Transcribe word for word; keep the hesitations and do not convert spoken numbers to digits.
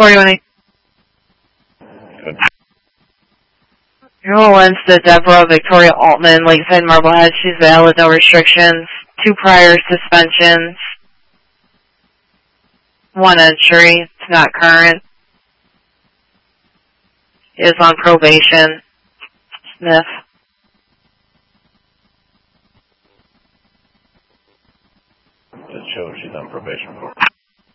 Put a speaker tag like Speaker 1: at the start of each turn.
Speaker 1: forty-one eight.
Speaker 2: Good.
Speaker 1: Your one's to Deborah Victoria Altman, Lakeside Marblehead. She's valid, no restrictions. Two prior suspensions. One entry. It's not current. Is on probation. Smith.
Speaker 2: It shows she's on probation for.